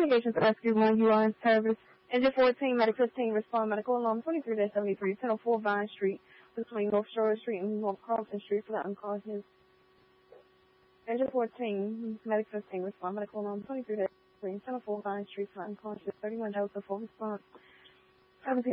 Investigations Rescue 1, you are in service. Engine 14, Medic 15, respond medical alarm 23-73, 1004 Vine Street, between North Shore Street and North Carlton Street for the unconscious. Engine 14, Medic 15, respond medical alarm 23-73, 1004 Vine Street for unconscious, 31 Delta, full response. 17